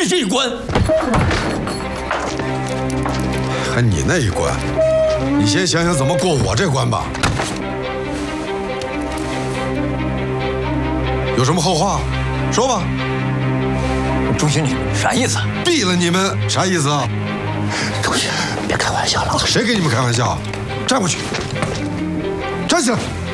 这一关。 还你那一关？你先想想怎么过我这关吧。有什么后话，说吧。 中兴，你啥意思？ 毙了你们，啥意思啊？ 中兴，别开玩笑了。 谁跟你们开玩笑？站过去，站起来。